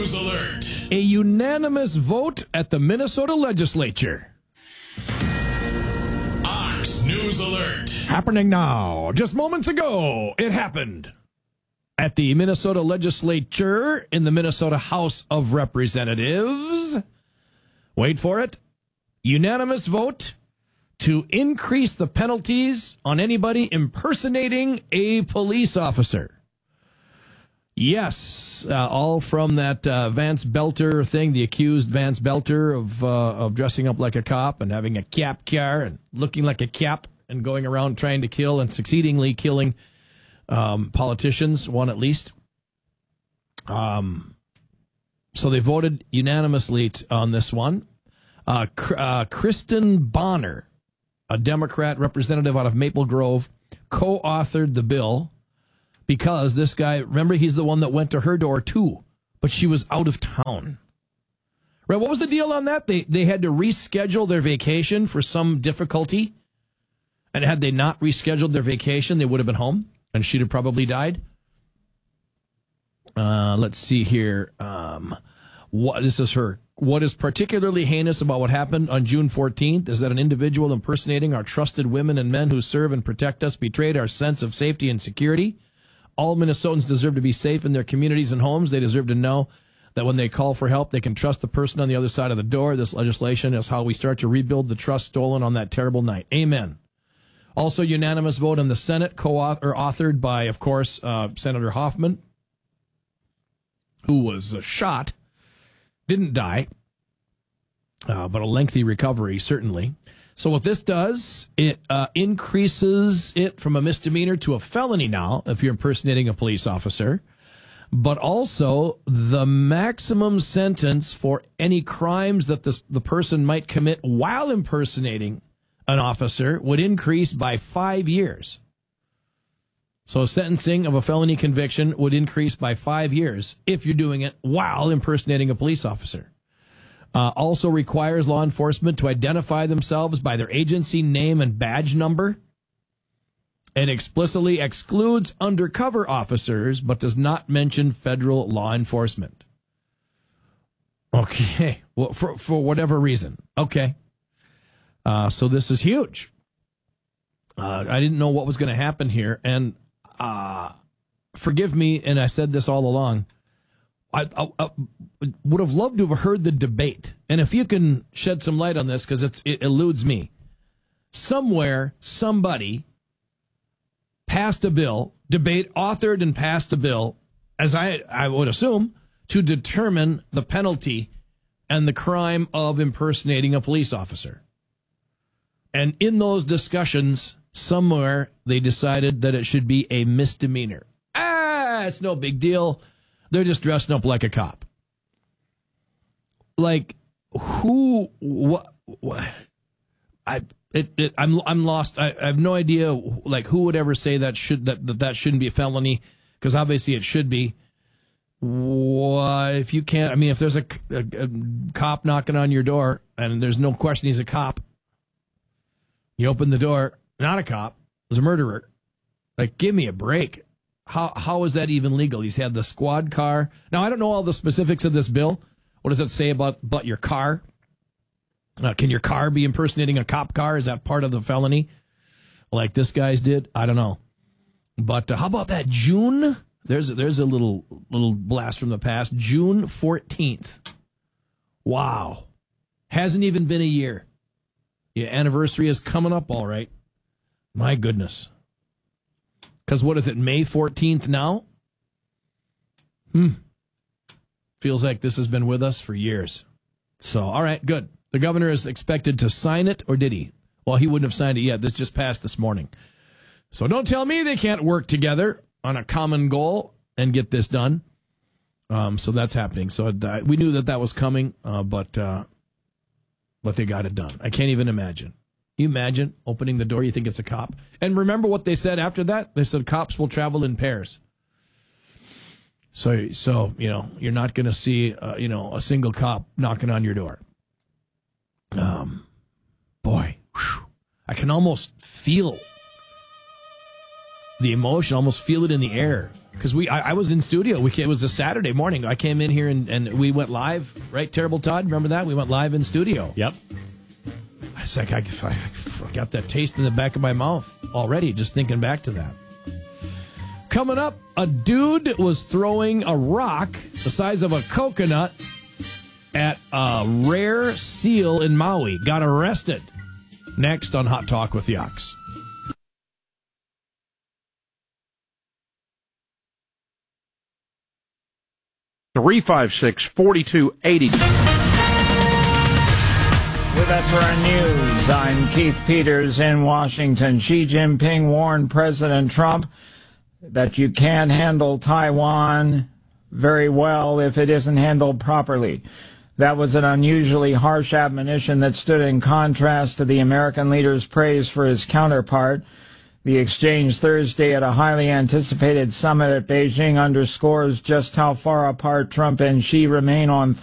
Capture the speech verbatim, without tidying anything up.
News Alert. A unanimous vote at the Minnesota legislature. Ox News Alert. Happening now. Just moments ago, it happened. At the Minnesota legislature in the Minnesota House of Representatives. Wait for it. Unanimous vote to increase the penalties on anybody impersonating a police officer. Yes, uh, all from that uh, Vance Belter thing, the accused Vance Belter of uh, of dressing up like a cop and having a cap car and looking like a cap and going around trying to kill and succeedingly killing um, politicians, one at least. Um, so they voted unanimously t- on this one. Uh, uh, Kristen Bonner, a Democrat representative out of Maple Grove, co-authored the bill. Because this guy, remember, he's the one that went to her door too, but she was out of town. Right? What was the deal on that? They they had to reschedule their vacation for some difficulty. And had they not rescheduled their vacation, they would have been home and she'd have probably died. Uh, let's see here. Um, what this is her. What is particularly heinous about what happened on June fourteenth is that an individual impersonating our trusted women and men who serve and protect us betrayed our sense of safety and security. All Minnesotans deserve to be safe in their communities and homes. They deserve to know that when they call for help, they can trust the person on the other side of the door. This legislation is how we start to rebuild the trust stolen on that terrible night. Amen. Also, unanimous vote in the Senate, co-author, authored by, of course, uh, Senator Hoffman, who was uh, shot, didn't die, uh, but a lengthy recovery, certainly. So what this does, it uh, increases it from a misdemeanor to a felony now, if you're impersonating a police officer, but also the maximum sentence for any crimes that this, the person might commit while impersonating an officer would increase by five years. So sentencing of a felony conviction would increase by five years if you're doing it while impersonating a police officer. Uh, also requires law enforcement to identify themselves by their agency name and badge number. It explicitly excludes undercover officers, but does not mention federal law enforcement. Okay, well, for for whatever reason. Okay, uh, so this is huge. Uh, I didn't know what was going to happen here, and uh, forgive me, and I said this all along. I, I, I would have loved to have heard the debate. And if you can shed some light on this, because it's it eludes me. Somewhere, somebody passed a bill, debate, authored and passed a bill, as I, I would assume, to determine the penalty and the crime of impersonating a police officer. And in those discussions, somewhere, they decided that it should be a misdemeanor. Ah, it's no big deal. They're just dressing up like a cop. Like, who, what, what I, it, it, I'm, I'm lost. I, I have no idea, like, who would ever say that should, that, that, that shouldn't be a felony, because obviously it should be. Why, if you can't, I mean, if there's a, a, a cop knocking on your door, and there's no question he's a cop, you open the door, not a cop, there's a murderer. Like, give me a break. How how is that even legal? He's had the squad car. Now, I don't know all the specifics of this bill. What does it say about, about your car? Uh, can your car be impersonating a cop car? Is that part of the felony? Like this guy's did? I don't know. But uh, how about that June? There's, there's a little little blast from the past. June fourteenth. Wow. Hasn't even been a year. Your anniversary is coming up all right. My goodness. Because what is it, May fourteenth now? Hmm. Feels like this has been with us for years. So, all right, good. The governor is expected to sign it, or did he? Well, he wouldn't have signed it yet. This just passed this morning. So don't tell me they can't work together on a common goal and get this done. Um, so that's happening. So uh, we knew that that was coming, uh, but uh, but they got it done. I can't even imagine. You imagine opening the door, you think it's a cop. And remember what they said after that? They said cops will travel in pairs. So, so you know, you're not going to see, uh, you know, a single cop knocking on your door. Um, boy, whew, I can almost feel the emotion, almost feel it in the air. Because we, I, I was in studio. We, it was a Saturday morning. I came in here and, and we went live, right? Terrible Todd, remember that? We went live in studio. Yep. I was like, I, I, I got that taste in the back of my mouth already, just thinking back to that. Coming up, a dude was throwing a rock the size of a coconut at a rare seal in Maui. Got arrested. Next on Hot Talk with Yucks. three five six, four two eight zero. With us for our news, I'm Keith Peters in Washington. Xi Jinping warned President Trump that you can't handle Taiwan very well if it isn't handled properly. That was an unusually harsh admonition that stood in contrast to the American leader's praise for his counterpart. The exchange Thursday at a highly anticipated summit at Beijing underscores just how far apart Trump and Xi remain on